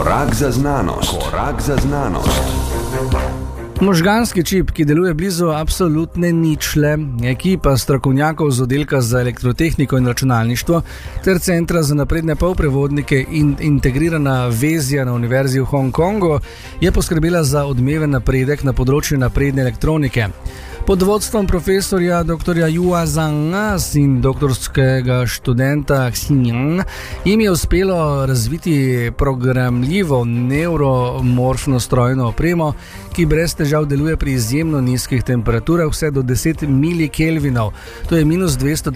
Korak za znanost. Korak za znanost. Možganski čip, ki deluje blizu absolutne ničle, ekipa strokovnjakov z oddelka za elektrotehniko in računalništvo ter Centra za napredne polprevodnike in integrirana vezja na Univerzi v Hongkongu je poskrbela za odmeven napredek na področju napredne elektronike. Pod vodstvom profesorja dr. Yua Zhanga in doktorskega študenta Xinjiang jim je uspelo razviti programljivo neuromorfno strojno opremo, ki brez težav deluje pri izjemno nizkih temperaturah vse do 10 milikelvinov, to je minus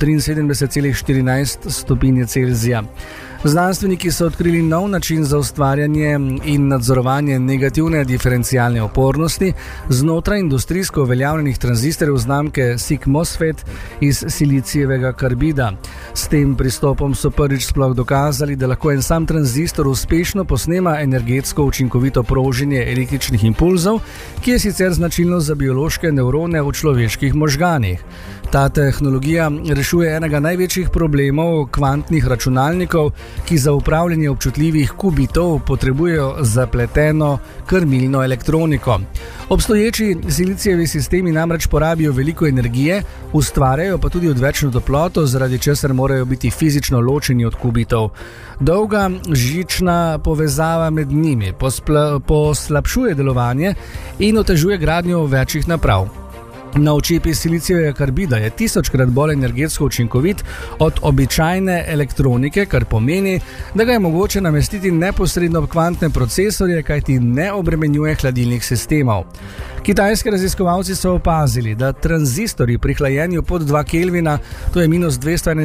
273,14 stopinje Celzija. Znanstveniki so odkrili nov način za ustvarjanje in nadzorovanje negativne diferencialne opornosti znotraj industrijsko uveljavljenih tranzistorjev znamke SiC MOSFET iz silicijevega karbida. S tem pristopom so prvič sploh dokazali, da lahko en sam tranzistor uspešno posnema energetsko učinkovito proženje električnih impulzov, ki je sicer značilno za biološke nevrone v človeških možganih. Ta tehnologija rešuje enega največjih problemov kvantnih računalnikov, ki za upravljanje občutljivih kubitov potrebujejo zapleteno krmilno elektroniko. Obstoječi silicijevi sistemi namreč porabijo veliko energije, ustvarjajo pa tudi odvečno toploto, zaradi česar morajo biti fizično ločeni od kubitov. Dolga žična povezava med njimi poslabšuje delovanje in otežuje gradnjo večjih naprav. Nov čip iz silicijevega karbida je 1000-krat bolj energetsko učinkovit od običajne elektronike, kar pomeni, da ga je mogoče namestiti neposredno v kvantne procesorje, kajti ne obremenjuje hladilnih sistemov. Kitajski raziskovalci so opazili, da tranzistorji pri hlajenju pod 2 Kelvina, to je minus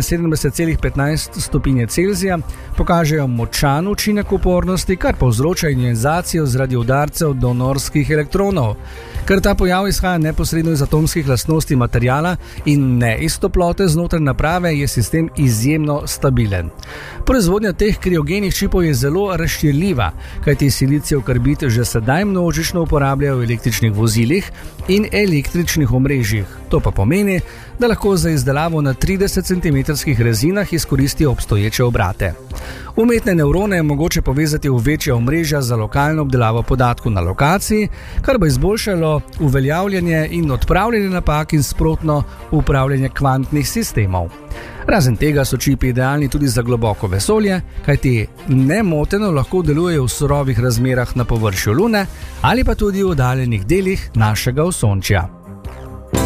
271,15 stopinje Celzija, pokažejo močan učinek upornosti, kar povzroča ionizacijo zaradi udarcev donorskih elektronov. Ker ta pojav izhaja neposredno iz atomskih lastnosti materiala in ne iz toplote znotraj naprave, je sistem izjemno stabilen. Proizvodnja teh kriogenih čipov je zelo razširljiva, kajti silicijev karbid že sedaj množično uporabljajo v električnih vozilih in električnih omrežjih. To pa pomeni, da lahko za izdelavo na 30 cm rezinah izkoristijo obstoječe obrate. Umetne nevrone je mogoče povezati v večja omrežja za lokalno obdelavo podatkov na lokaciji, kar bo izboljšalo uveljavljanje in odpravljanje napak in sprotno upravljanje kvantnih sistemov. Razen tega so čipi idealni tudi za globoko vesolje, kajti nemoteno lahko delujejo v surovih razmerah na površju Lune ali pa tudi v oddaljenih delih našega Osončja.